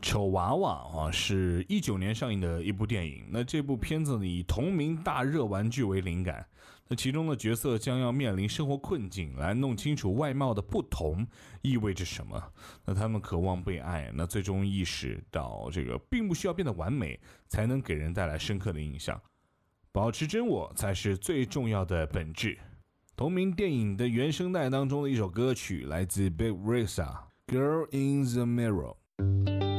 丑娃娃啊，是19年上映的一部电影。那这部片子以同名大热玩具为灵感，那其中的角色将要面临生活困境，来弄清楚外貌的不同意味着什么。那他们渴望被爱，那最终意识到这个并不需要变得完美，才能给人带来深刻的印象。保持真我才是最重要的本质。同名电影的原声带当中的一首歌曲来自 Big Risa， Girl in the Mirror。